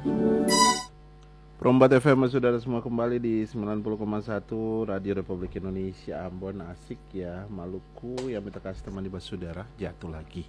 Perombat FM saudara semua kembali di 90,1 Radio Republik Indonesia Ambon. Asik ya, Maluku yang minta kasih teman di bas saudara jatuh lagi.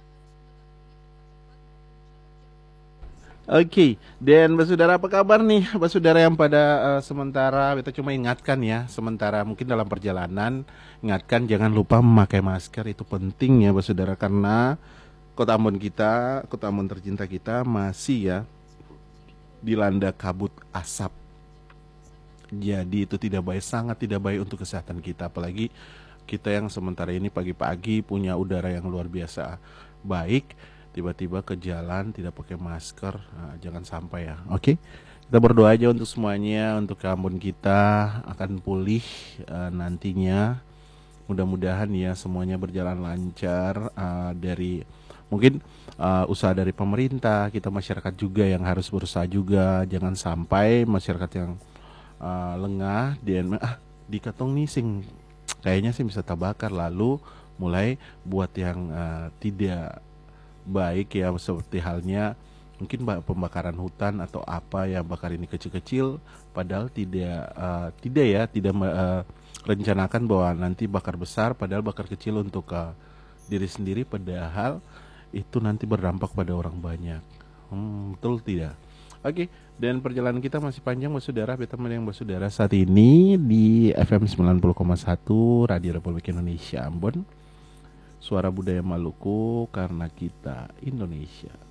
Oke, dan Saudara apa kabar nih Saudara yang pada sementara kita cuma ingatkan ya, sementara mungkin dalam perjalanan ingatkan jangan lupa memakai masker, itu penting ya Saudara, karena kota Ambon tercinta kita masih ya dilanda kabut asap. Jadi itu tidak baik, sangat tidak baik untuk kesehatan kita, apalagi kita yang sementara ini pagi-pagi punya udara yang luar biasa baik, tiba-tiba ke jalan tidak pakai masker. Nah, jangan sampai ya. Oke. Kita berdoa aja untuk semuanya, untuk Ambon kita akan pulih nantinya. Mudah-mudahan ya semuanya berjalan lancar, dari mungkin usaha dari pemerintah, kita masyarakat juga yang harus berusaha juga, jangan sampai masyarakat yang lengah dan dikatong nih sing kayaknya sih bisa terbakar, lalu mulai buat yang tidak baik ya, seperti halnya mungkin pembakaran hutan atau apa yang bakar ini kecil-kecil, padahal tidak rencanakan bahwa nanti bakar besar, padahal bakar kecil untuk diri sendiri, padahal itu nanti berdampak pada orang banyak. Betul tidak? Oke, dan perjalanan kita masih panjang Saudara. Beta yang Saudara saat ini di FM 90,1 Radio Republik Indonesia Ambon. Suara budaya Maluku karena kita Indonesia.